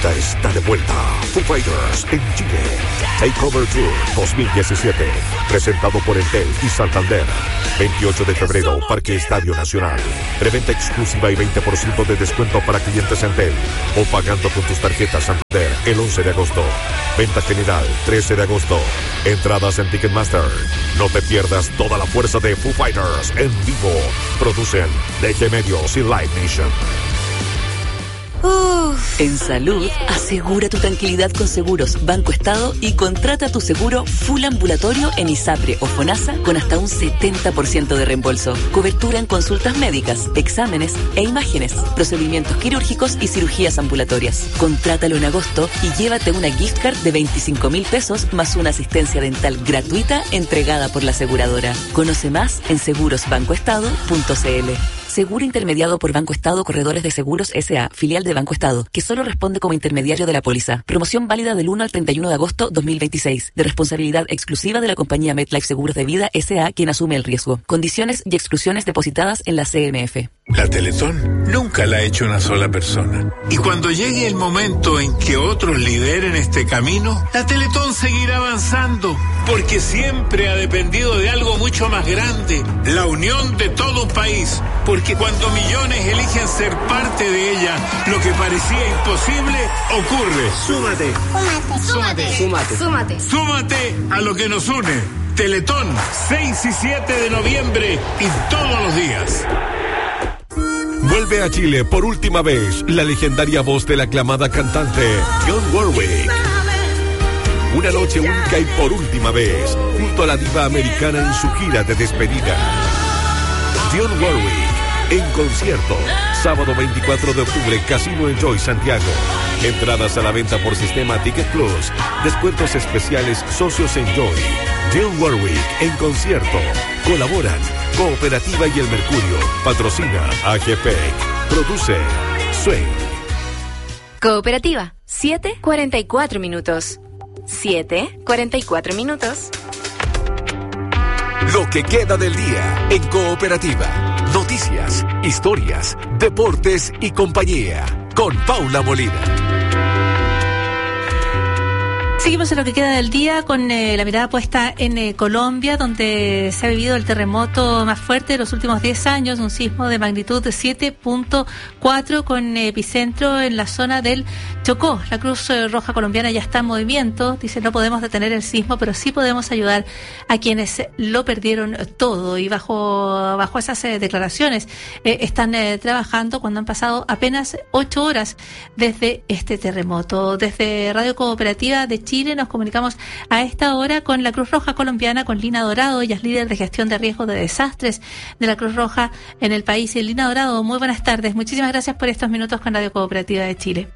vida está de vuelta. Foo Fighters en Chile. Takeover Tour 2017. Presentado por Entel y Santander. 28 de febrero, Parque Estadio Nacional. Preventa exclusiva y 20% de descuento para clientes Entel. O pagando con tus tarjetas Santander el 11 de agosto. Venta general 13 de agosto. Entradas en Ticketmaster. No te pierdas toda la fuerza de Foo Fighters en vivo. Producen DG Medios y Live Nation. En salud, asegura tu tranquilidad con Seguros Banco Estado y contrata tu seguro full ambulatorio en ISAPRE o FONASA con hasta un 70% de reembolso. Cobertura en consultas médicas, exámenes e imágenes, procedimientos quirúrgicos y cirugías ambulatorias. Contrátalo en agosto y llévate una gift card de 25,000 pesos más una asistencia dental gratuita entregada por la aseguradora. Conoce más en segurosbancoestado.cl. Seguro intermediado por Banco Estado Corredores de Seguros S.A., filial de Banco Estado, que solo responde como intermediario de la póliza. Promoción válida del 1 al 31 de agosto 2026, de responsabilidad exclusiva de la compañía MetLife Seguros de Vida S.A., quien asume el riesgo. Condiciones y exclusiones depositadas en la CMF. La Teletón nunca la ha hecho una sola persona. Y cuando llegue el momento en que otros lideren este camino, la Teletón seguirá avanzando, porque siempre ha dependido de algo mucho más grande, la unión de todo un país. Porque cuando millones eligen ser parte de ella, lo que parecía imposible ocurre. Súmate. Súmate. Súmate. Súmate. Súmate a lo que nos une. Teletón, 6 y 7 de noviembre y todos los días. Vuelve a Chile por última vez la legendaria voz de la aclamada cantante Dionne Warwick. Una noche única y por última vez, junto a la diva americana en su gira de despedida. Dionne Warwick en concierto, sábado 24 de octubre, Casino Enjoy Santiago. Entradas a la venta por sistema Ticket Plus. Descuentos especiales Socios Enjoy. Dionne Warwick en concierto. Colaboran Cooperativa y El Mercurio. Patrocina AGPEC. Produce Swing. Cooperativa, 7:44 minutos. 7:44 minutos. Lo que queda del día en Cooperativa. Noticias, historias, deportes y compañía. Con Paula Molina. Seguimos en lo que queda del día con la mirada puesta en Colombia, donde se ha vivido el terremoto más fuerte de los últimos 10 años, un sismo de magnitud de 7.4 con epicentro en la zona del Chocó. La Cruz Roja Colombiana ya está en movimiento, dice no podemos detener el sismo, pero sí podemos ayudar a quienes lo perdieron todo, y bajo esas declaraciones están trabajando cuando han pasado apenas 8 horas desde este terremoto. Desde Radio Cooperativa de Chile nos comunicamos a esta hora con la Cruz Roja Colombiana, con Lina Dorado. Ella es líder de gestión de riesgos de desastres de la Cruz Roja en el país. Y Lina Dorado, muy buenas tardes. Muchísimas gracias por estos minutos con Radio Cooperativa de Chile.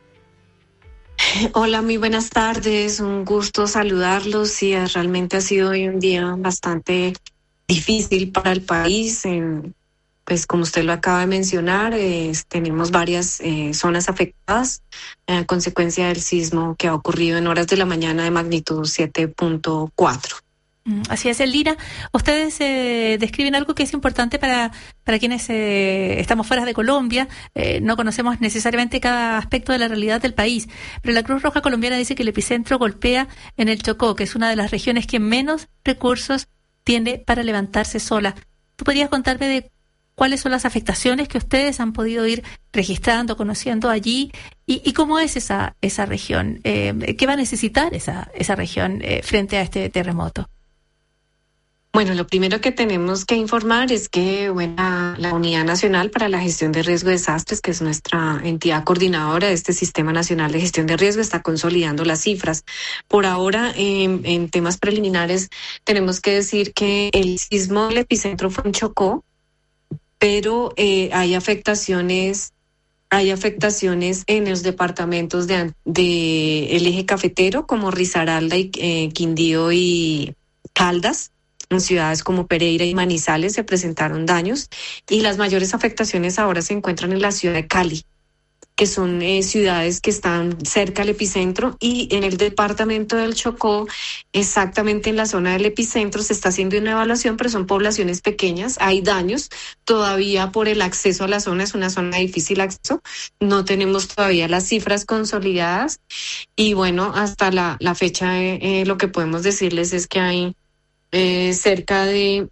Hola, muy buenas tardes. Un gusto saludarlos. Sí, realmente ha sido hoy un día bastante difícil para el país. Pues como usted lo acaba de mencionar, tenemos varias zonas afectadas a consecuencia del sismo que ha ocurrido en horas de la mañana de magnitud 7.4. Así es, Elira. Ustedes describen algo que es importante para quienes estamos fuera de Colombia. No conocemos necesariamente cada aspecto de la realidad del país, pero la Cruz Roja Colombiana dice que el epicentro golpea en el Chocó, que es una de las regiones que menos recursos tiene para levantarse sola. ¿Tú podrías contarme de cuáles son las afectaciones que ustedes han podido ir registrando, conociendo allí, y cómo es esa región? ¿Qué va a necesitar esa región frente a este terremoto? Bueno, lo primero que tenemos que informar es que la Unidad Nacional para la Gestión de Riesgo de Desastres, que es nuestra entidad coordinadora de este Sistema Nacional de Gestión de Riesgo, está consolidando las cifras. Por ahora, en temas preliminares, tenemos que decir que el sismo del epicentro fue en Chocó, pero hay afectaciones en los departamentos de el eje cafetero, como Risaralda y Quindío y Caldas. En ciudades como Pereira y Manizales se presentaron daños, y las mayores afectaciones ahora se encuentran en la ciudad de Cali. que son ciudades que están cerca del epicentro, y en el departamento del Chocó, exactamente en la zona del epicentro, se está haciendo una evaluación, pero son poblaciones pequeñas, hay daños todavía por el acceso a la zona, es una zona de difícil acceso, no tenemos todavía las cifras consolidadas, y bueno, hasta la fecha lo que podemos decirles es que hay cerca de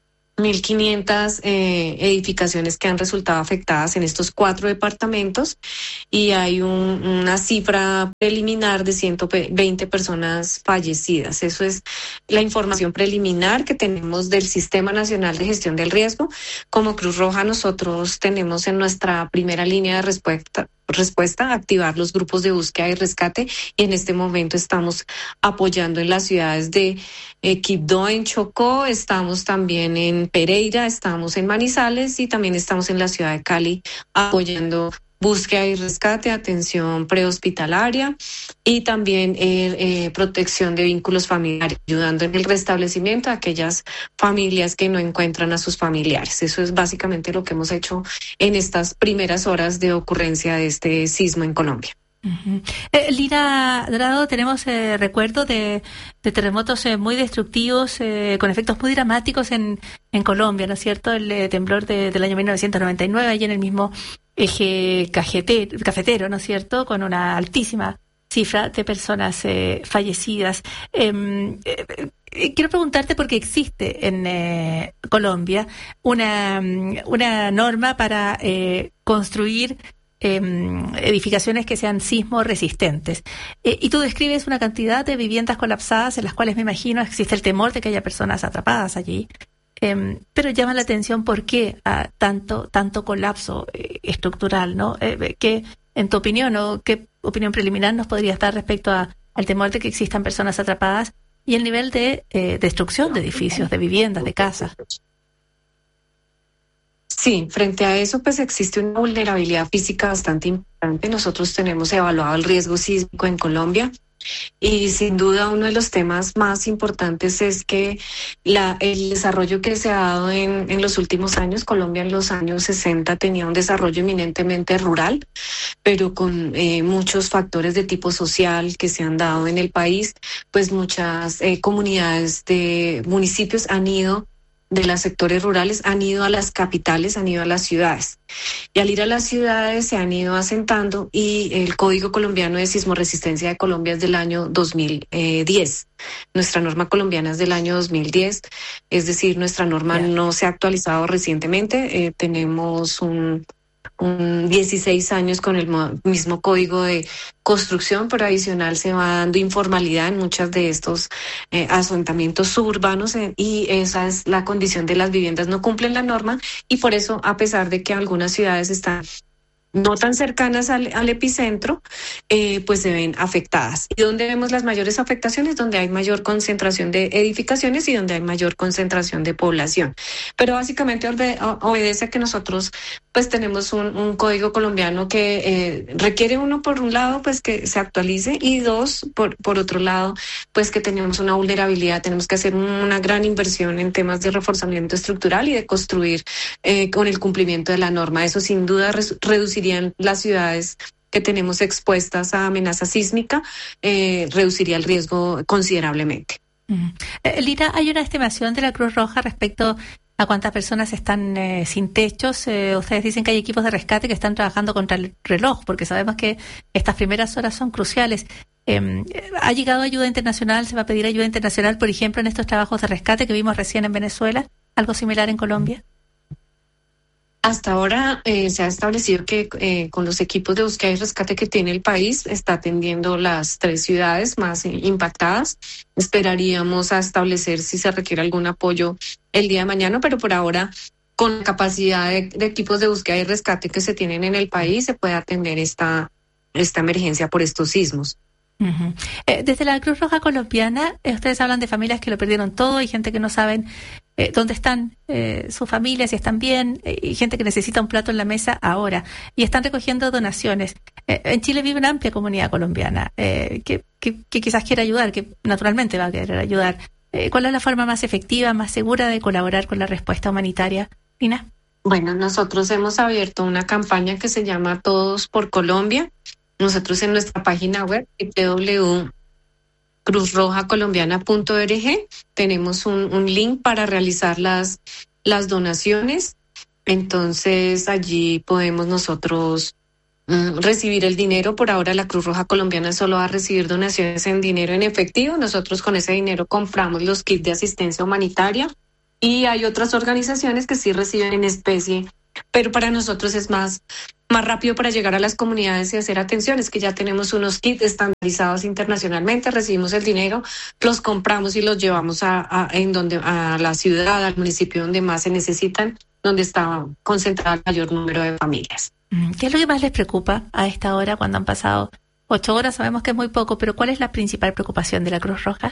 1.500 edificaciones que han resultado afectadas en estos 4 departamentos, y hay una cifra preliminar de 120 personas fallecidas. Eso es la información preliminar que tenemos del Sistema Nacional de Gestión del Riesgo. Como Cruz Roja, nosotros tenemos en nuestra primera línea de respuesta activar los grupos de búsqueda y rescate, y en este momento estamos apoyando en las ciudades de Quibdó, en Chocó, estamos también en Pereira, estamos en Manizales y también estamos en la ciudad de Cali apoyando búsqueda y rescate, atención prehospitalaria y también protección de vínculos familiares, ayudando en el restablecimiento a aquellas familias que no encuentran a sus familiares. Eso es básicamente lo que hemos hecho en estas primeras horas de ocurrencia de este sismo en Colombia. Uh-huh. Lina Dorado, tenemos recuerdo de terremotos muy destructivos, con efectos muy dramáticos en Colombia, ¿no es cierto? El temblor del año 1999, allí en el mismo eje cafetero, ¿no es cierto?, con una altísima cifra de personas fallecidas. Quiero preguntarte, porque existe en Colombia una norma para construir edificaciones que sean sismo resistentes, y tú describes una cantidad de viviendas colapsadas en las cuales me imagino existe el temor de que haya personas atrapadas allí, pero llama la atención por qué tanto colapso estructural, ¿no? ¿Qué, en tu opinión, o qué opinión preliminar nos podrías dar respecto al temor de que existan personas atrapadas y el nivel de destrucción de edificios, de viviendas, de casas? Sí, frente a eso, pues existe una vulnerabilidad física bastante importante. Nosotros tenemos evaluado el riesgo sísmico en Colombia, y sin duda uno de los temas más importantes es que el desarrollo que se ha dado en los últimos años. Colombia en los años 60 tenía un desarrollo eminentemente rural, pero con muchos factores de tipo social que se han dado en el país, pues muchas comunidades de municipios de los sectores rurales han ido a las capitales, han ido a las ciudades. Y al ir a las ciudades se han ido asentando, y el Código Colombiano de Sismoresistencia de Colombia es del año 2010. Nuestra norma colombiana es del año 2010, es decir, nuestra norma no se ha actualizado recientemente. Tenemos un 16 años con el mismo código de construcción, pero adicional se va dando informalidad en muchos de estos asentamientos suburbanos, y esa es la condición de las viviendas, no cumplen la norma, y por eso, a pesar de que algunas ciudades están no tan cercanas al epicentro, pues se ven afectadas. ¿Y dónde vemos las mayores afectaciones? Donde hay mayor concentración de edificaciones y donde hay mayor concentración de población. Pero básicamente obedece a que nosotros pues tenemos un código colombiano que requiere, uno, por un lado, pues que se actualice, y dos, por otro lado, pues que tenemos una vulnerabilidad, tenemos que hacer una gran inversión en temas de reforzamiento estructural y de construir con el cumplimiento de la norma. Eso sin duda reducirían las ciudades que tenemos expuestas a amenaza sísmica, reduciría el riesgo considerablemente. Lina, ¿hay una estimación de la Cruz Roja respecto a cuántas personas están sin techos? Ustedes dicen que hay equipos de rescate que están trabajando contra el reloj, porque sabemos que estas primeras horas son cruciales. ¿Ha llegado ayuda internacional? ¿Se va a pedir ayuda internacional, por ejemplo, en estos trabajos de rescate que vimos recién en Venezuela? ¿Algo similar en Colombia? Hasta ahora se ha establecido que con los equipos de búsqueda y rescate que tiene el país está atendiendo las 3 ciudades más impactadas. Esperaríamos a establecer si se requiere algún apoyo el día de mañana, pero por ahora, con la capacidad de equipos de búsqueda y rescate que se tienen en el país, se puede atender esta emergencia por estos sismos. Uh-huh. Desde la Cruz Roja colombiana, ustedes hablan de familias que lo perdieron todo, y gente que no saben dónde están sus familias, si están bien, y gente que necesita un plato en la mesa ahora, y están recogiendo donaciones. En Chile vive una amplia comunidad colombiana que quizás quiera ayudar, que naturalmente va a querer ayudar. ¿Cuál es la forma más efectiva, más segura de colaborar con la respuesta humanitaria, Lina? Bueno, nosotros hemos abierto una campaña que se llama Todos por Colombia. Nosotros en nuestra página web www.cruzrojacolombiana.org tenemos un link para realizar las donaciones. Entonces allí podemos nosotros recibir el dinero. Por ahora la Cruz Roja Colombiana solo va a recibir donaciones en dinero en efectivo. Nosotros con ese dinero compramos los kits de asistencia humanitaria y hay otras organizaciones que sí reciben en especie, pero para nosotros es más rápido para llegar a las comunidades y hacer atención. Es que ya tenemos unos kits estandarizados internacionalmente, recibimos el dinero, los compramos y los llevamos a la ciudad, al municipio donde más se necesitan, donde está concentrado el mayor número de familias. ¿Qué es lo que más les preocupa a esta hora cuando han pasado 8 horas? Sabemos que es muy poco, pero ¿cuál es la principal preocupación de la Cruz Roja?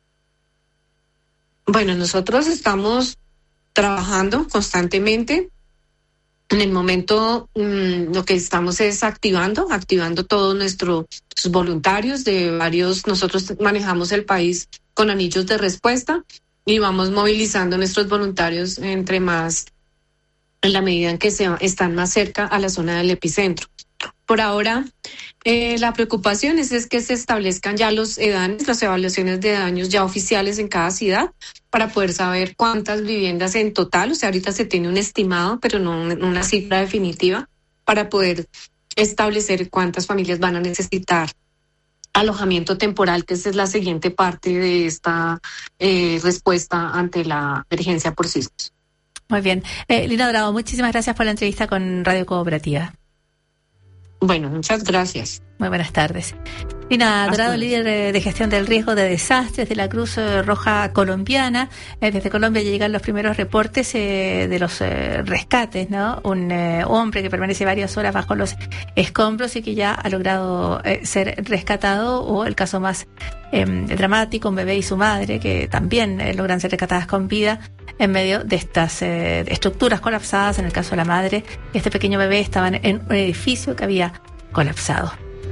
Bueno, nosotros estamos trabajando constantemente. En el momento lo que estamos es activando todos nuestros voluntarios de varios. Nosotros manejamos el país con anillos de respuesta y vamos movilizando nuestros voluntarios entre más en la medida en que están más cerca a la zona del epicentro. Por ahora, la preocupación es que se establezcan ya los EDANES, las evaluaciones de daños ya oficiales en cada ciudad, para poder saber cuántas viviendas en total. O sea, ahorita se tiene un estimado, pero no una cifra definitiva, para poder establecer cuántas familias van a necesitar alojamiento temporal, que esa es la siguiente parte de esta respuesta ante la emergencia por sismos. Muy bien. Lina Dorado, muchísimas gracias por la entrevista con Radio Cooperativa. Bueno, muchas gracias. Muy buenas tardes. Lina Dorado, líder de gestión del riesgo de desastres de la Cruz Roja Colombiana. Desde Colombia ya llegan los primeros reportes de los rescates, ¿no? Un hombre que permanece varias horas bajo los escombros y que ya ha logrado ser rescatado, o el caso más dramático, un bebé y su madre que también logran ser rescatadas con vida en medio de estas estructuras colapsadas. En el caso de la madre, este pequeño bebé estaban en un edificio que había colapsado.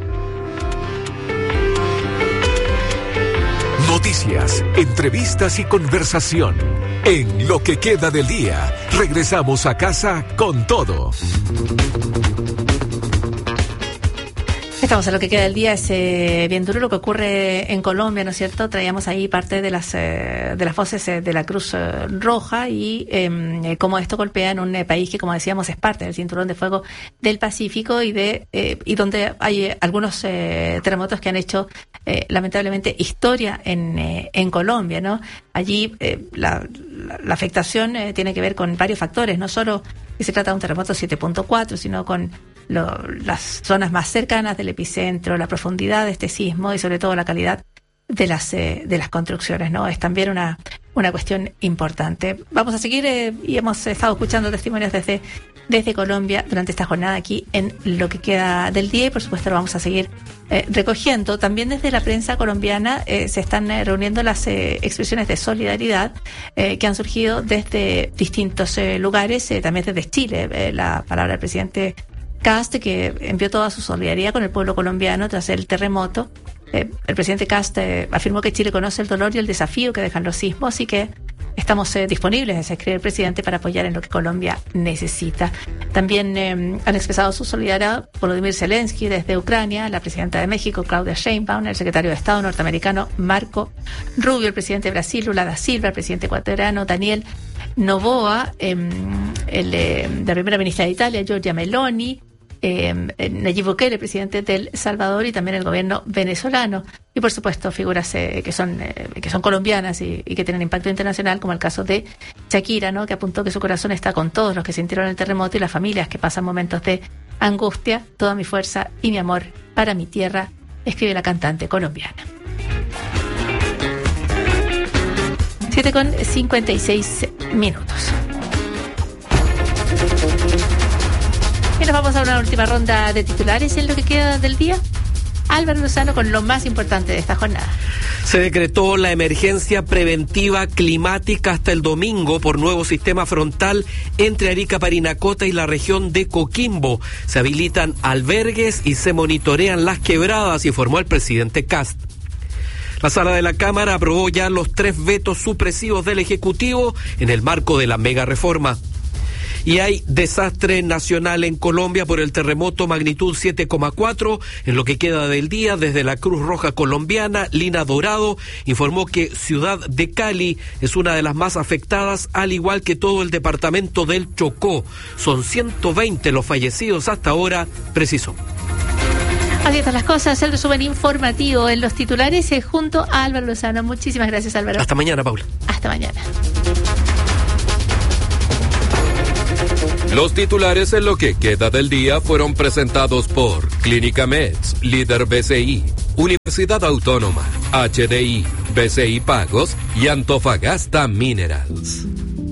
Noticias, entrevistas y conversación. En Lo que queda del día, regresamos a casa con todo. Estamos en Lo que queda del día. Es bien duro lo que ocurre en Colombia, ¿no es cierto? Traíamos ahí parte de las voces de la Cruz Roja y cómo esto golpea en un país que, como decíamos, es parte del cinturón de fuego del Pacífico y donde hay algunos terremotos que han hecho lamentablemente historia en Colombia, ¿no? Allí la afectación tiene que ver con varios factores, no solo que se trata de un terremoto 7.4, sino con las zonas más cercanas del epicentro, la profundidad de este sismo y sobre todo la calidad de las construcciones, ¿no? Es también una cuestión importante. Vamos a seguir y hemos estado escuchando testimonios desde Colombia durante esta jornada aquí en Lo que queda del día, y por supuesto lo vamos a seguir recogiendo. También desde la prensa colombiana se están reuniendo las expresiones de solidaridad que han surgido desde distintos lugares, también desde Chile. La palabra del presidente Kast, que envió toda su solidaridad con el pueblo colombiano tras el terremoto. El presidente Kast afirmó que Chile conoce el dolor y el desafío que dejan los sismos y que estamos disponibles, escribe el presidente, para apoyar en lo que Colombia necesita. También han expresado su solidaridad Volodymyr Zelensky desde Ucrania, la presidenta de México, Claudia Sheinbaum, el secretario de Estado norteamericano, Marco Rubio, el presidente de Brasil, Lula da Silva, el presidente ecuatoriano, Daniel Noboa, la primera ministra de Italia, Giorgia Meloni, Nayib Bukele, el presidente del Salvador, y también el gobierno venezolano, y por supuesto figuras que son colombianas y que tienen impacto internacional, como el caso de Shakira, ¿no? Que apuntó que su corazón está con todos los que sintieron el terremoto y las familias que pasan momentos de angustia. Toda mi fuerza y mi amor para mi tierra, escribe la cantante colombiana. 7:56 minutos. Y nos vamos a una última ronda de titulares en Lo que queda del día. Álvaro Lozano con lo más importante de esta jornada. Se decretó la emergencia preventiva climática hasta el domingo por nuevo sistema frontal entre Arica, Parinacota y la región de Coquimbo. Se habilitan albergues y se monitorean las quebradas, informó el presidente Kast. La sala de la Cámara aprobó ya los 3 vetos supresivos del Ejecutivo en el marco de la mega reforma. Y hay desastre nacional en Colombia por el terremoto magnitud 7,4 en lo que queda del día. Desde la Cruz Roja Colombiana, Lina Dorado informó que Ciudad de Cali es una de las más afectadas, al igual que todo el departamento del Chocó. Son 120 los fallecidos hasta ahora, precisó. Así están las cosas, el resumen informativo en los titulares junto a Álvaro Lozano. Muchísimas gracias, Álvaro. Hasta mañana, Paula. Hasta mañana. Los titulares en lo que queda del día fueron presentados por Clínica Meds, Líder BCI, Universidad Autónoma, HDI, BCI Pagos y Antofagasta Minerals.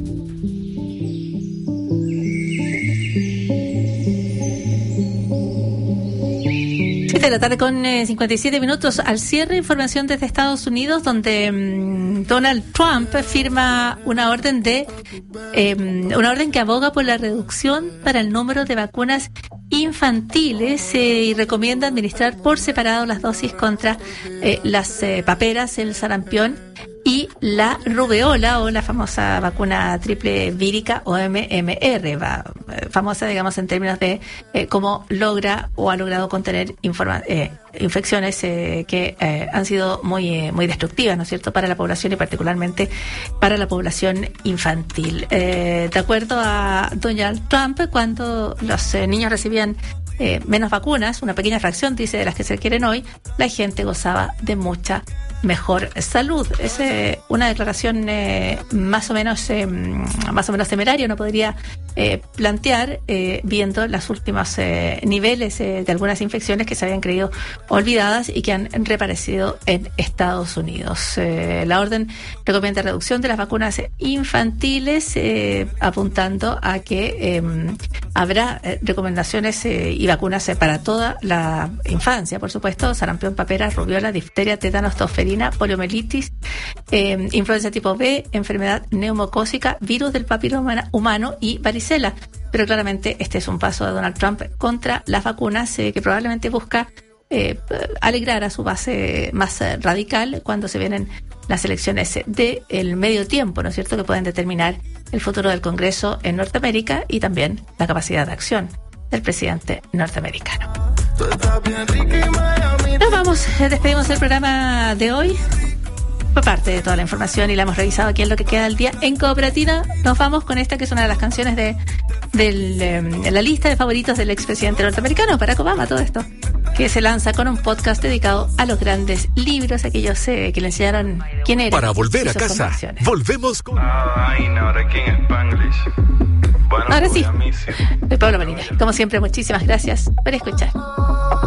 7 de la tarde con 57 minutos. Al cierre, información desde Estados Unidos, donde Donald Trump firma una orden que aboga por la reducción para el número de vacunas infantiles y recomienda administrar por separado las dosis contra las paperas, el sarampión y la rubeola, o la famosa vacuna triple vírica o MMR, famosa, digamos, en términos de cómo logra o ha logrado contener infecciones que han sido muy destructivas, ¿no es cierto?, para la población y particularmente para la población infantil. De acuerdo a Donald Trump, cuando los niños recibían menos vacunas, una pequeña fracción, dice, de las que se quieren hoy, la gente gozaba de mucha mejor salud. Es una declaración más o menos temeraria, uno podría plantear, viendo los últimos niveles de algunas infecciones que se habían creído olvidadas y que han reaparecido en Estados Unidos. La orden recomienda reducción de las vacunas infantiles, apuntando a que habrá recomendaciones y vacunas para toda la infancia, por supuesto: sarampión, papera, rubiola, difteria, tétanos, tosferina, poliomielitis, influenza tipo B, enfermedad neumocócica, virus del papiloma humano y varicela. Pero claramente este es un paso de Donald Trump contra las vacunas, que probablemente busca alegrar a su base más radical cuando se vienen las elecciones del medio tiempo, ¿no es cierto?, que pueden determinar el futuro del Congreso en Norteamérica y también la capacidad de acción del presidente norteamericano. Nos vamos, despedimos el programa de hoy. Fue parte de toda la información y la hemos revisado aquí en lo que queda del día en Cooperativa. Nos vamos con esta, que es una de las canciones de la lista de favoritos del expresidente norteamericano, Barack Obama, todo esto, que se lanza con un podcast dedicado a los grandes libros, aquellos que le enseñaron quién era. Para volver a casa, volvemos con... Ahora sí, soy Pablo Marina. Como siempre, muchísimas gracias por escuchar.